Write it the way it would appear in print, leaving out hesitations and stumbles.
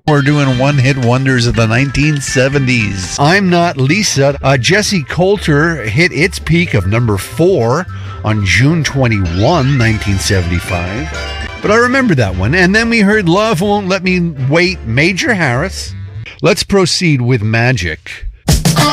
We're doing one-hit wonders of the 1970s. I'm Not Lisa. Jessie Coulter hit its peak of number 4 on June 21, 1975. But I remember that one. And then we heard Love Won't Let Me Wait, Major Harris. Let's proceed with Magic.